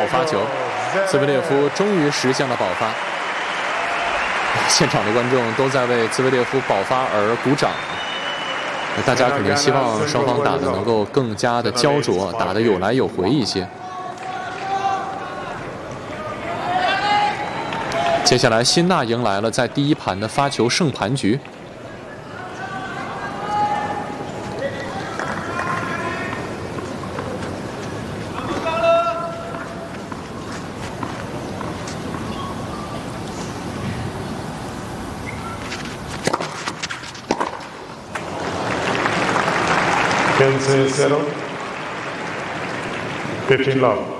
发球，兹维列夫终于实现了保发。现场的观众都在为兹维列夫保发而鼓掌。大家肯定希望双方打得能够更加的焦灼，打得有来有回一些。接下来，辛纳迎来了在第一盘的发球胜盘局。 15-0, 15 love.